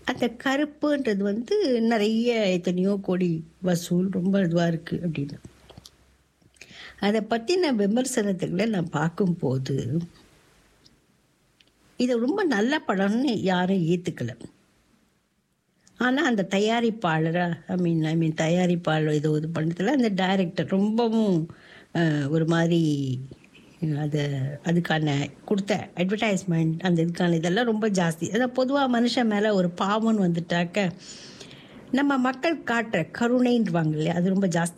அந்த கருப்புன்றது வந்து நிறைய எத்தனையோ கோடி வசூல் ரொம்ப இதுவாக இருக்குது அப்படின்னு. அதை பற்றின விமர்சனத்துக்களை நான் பார்க்கும்போது இது ரொம்ப நல்ல படம்னு யாரும் ஏற்றுக்கல. ஆனால் அந்த தயாரிப்பாளராக ஐ மீன் தயாரிப்பாளர் ஏதோ இது பண்ணுறதுல அந்த டைரக்டர் ரொம்பவும் ஒரு மாதிரி அதுக்கான கொடுத்த அட்வர்டைஸ்மெண்ட் அந்த இதுக்கான இதெல்லாம் ரொம்ப ஜாஸ்தி. அதான் பொதுவாக மனுஷன் மேலே ஒரு பாவம்னு வந்துட்டாக்க நம்ம மக்கள் காட்டுற கருணைன்றாங்க இல்லையா, அது ரொம்ப ஜாஸ்தி